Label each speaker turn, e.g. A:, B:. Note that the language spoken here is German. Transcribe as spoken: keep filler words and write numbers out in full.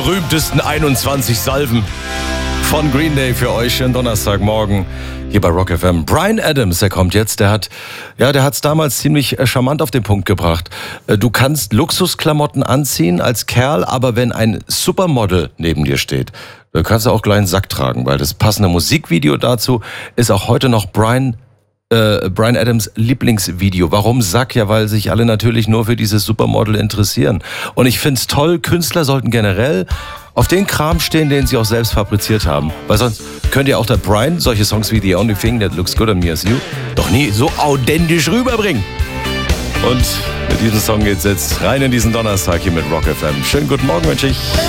A: berühmtesten einundzwanzig Salven von Green Day für euch schönen Donnerstagmorgen hier bei Rock F M. Bryan Adams, der kommt jetzt, der hat ja, der hat's damals ziemlich charmant auf den Punkt gebracht. Du kannst Luxusklamotten anziehen als Kerl, aber wenn ein Supermodel neben dir steht, du kannst auch gleich einen Sack tragen, weil das passende Musikvideo dazu ist auch heute noch Bryan Äh, Bryan Adams Lieblingsvideo. Warum Sack? Ja, weil sich alle natürlich nur für dieses Supermodel interessieren. Und ich find's toll, Künstler sollten generell auf den Kram stehen, den sie auch selbst fabriziert haben. Weil sonst könnt ihr auch der Bryan solche Songs wie The Only Thing That Looks Good on Me Is You doch nie so authentisch rüberbringen. Und mit diesem Song geht's jetzt rein in diesen Donnerstag hier mit Rock F M. Schönen guten Morgen wünsche ich.